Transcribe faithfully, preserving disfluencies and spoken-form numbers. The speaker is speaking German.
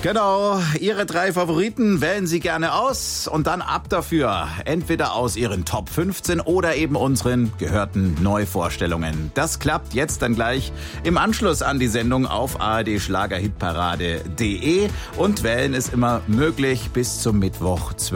Genau, Ihre drei Favoriten wählen Sie gerne aus und dann ab dafür. Entweder aus Ihren Top fünfzehn oder eben unseren gehörten Neuvorstellungen. Das klappt jetzt dann gleich im Anschluss an die Sendung auf a r d schlager hitparade punkt d e und wählen ist immer möglich bis zum Mittwoch